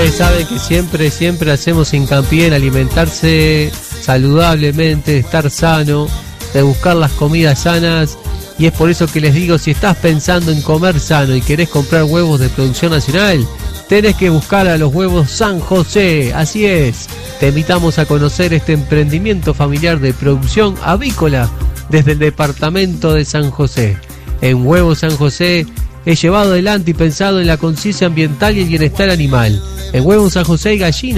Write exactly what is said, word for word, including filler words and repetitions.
Ustedes saben que siempre, siempre hacemos hincapié en alimentarse saludablemente, estar sano, de buscar las comidas sanas. Y es por eso que les digo, si estás pensando en comer sano y querés comprar huevos de producción nacional, tenés que buscar a los huevos San José. Así es, te invitamos a conocer este emprendimiento familiar de producción avícola desde el departamento de San José. En Huevos San José es llevado adelante y pensado en la conciencia ambiental y el bienestar animal. En Huevos San José hay gallinas